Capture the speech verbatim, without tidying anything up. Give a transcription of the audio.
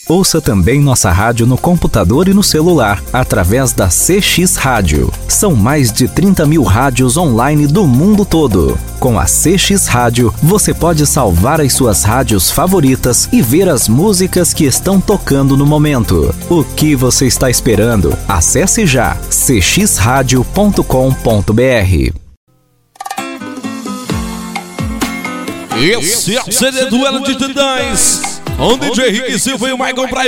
Ouça também nossa rádio no computador e no celular, através da C X Rádio. São mais de trinta mil rádios online do mundo todo. Com a C X Rádio, você pode salvar as suas rádios favoritas e ver as músicas que estão tocando no momento. O que você está esperando? Acesse já c x rádio ponto com ponto b r. Esse é o C D Duelo de Titãs, com D J Henrique Silva e o Michael Praia.